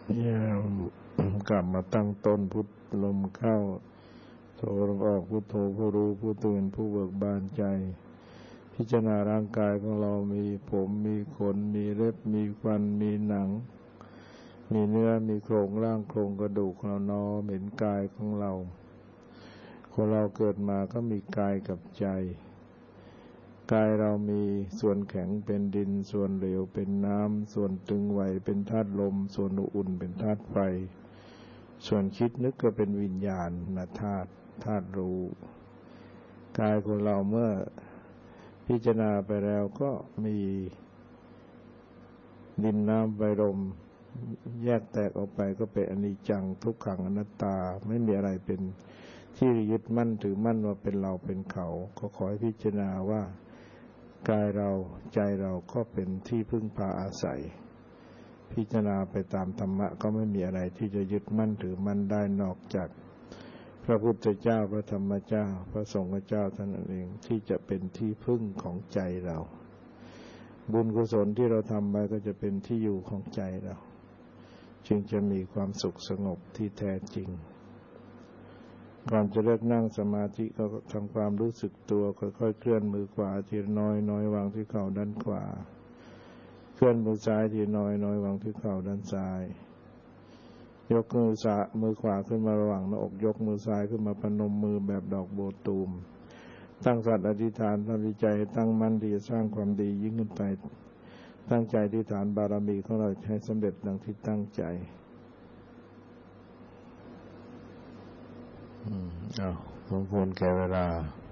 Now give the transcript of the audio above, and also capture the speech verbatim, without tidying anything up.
อย่ากลับมาตั้งต้นพุทลมเข้าโทลมออกพุทโธผู้รู้ผู้ตื่นผู้เบิกบานใจพิจารณาร่างกายของเรามีผมมีขนมีเล็บมีฟันมีหนังมีเนื้อมีโครงร่างโครงกระดูกเรานอเห็นกายของเราคนเราเกิดมาก็มีกายกับใจกายเรามีส่วนแข็งเป็นดินส่วนเหลวเป็นน้ำส่วนตึงไหวเป็นธาตุลมส่วนอุ่นเป็นธาตุไฟส่วนคิดนึกก็เป็นวิญญาณธาตุธาตุรู้กายของเราเมื่อพิจารณาไปแล้วก็มีดินน้ำไฟลมแยกแตกออกไปก็เป็นอนิจจังทุกขังอนัตตาไม่มีอะไรเป็นที่ยึดมั่นถือมั่นว่าเป็นเราเป็นเขาก็ขอให้พิจารณาว่ากายเราใจเราก็เป็นที่พึ่งพาอาศัยพิจารณาไปตามธรรมะก็ไม่มีอะไรที่จะยึดมั่นถือมั่นได้นอกจากพระพุทธเจ้าพระธรรมเจ้าพระสงฆ์เจ้าท่านเองที่จะเป็นที่พึ่งของใจเราบุญกุศลที่เราทำไปก็จะเป็นที่อยู่ของใจเราจึงจะมีความสุขสงบที่แท้จริงก่อนจะเลิกนั่งสมาธิก็ทำความรู้สึกตัวค่อยๆเคลื่อนมือขวาทีน้อยน้อยวางที่เข่าด้านขวาเคลื่อนมือซ้ายทีน้อยน้อยวางที่เข่าด้านซ้ายยกมือซ้ายมือขวาขึ้นมาระหว่างหน้าอกยกมือซ้ายขึ้นมาพนมมือแบบดอกโบตูมตั้งสัตย์อธิษฐานทำใจตั้งมั่นที่จะสร้างความดียิ่งขึ้นไปตั้งใจอธิษฐานบารมีของเราให้สำเร็จดังที่ตั้งใจอืมอ้าวสมควรแก่เวลา